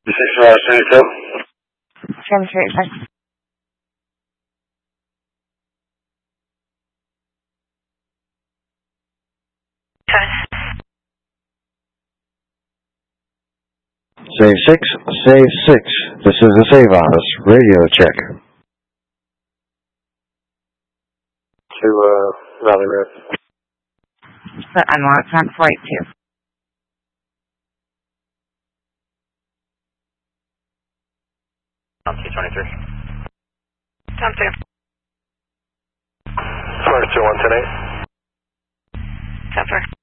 6-22. 738. Save 6, save 6. This is the save office. Radio check. To Valley Road. But I'm on flight 2. On T23. Tom 2. 22-110-8. 10-4.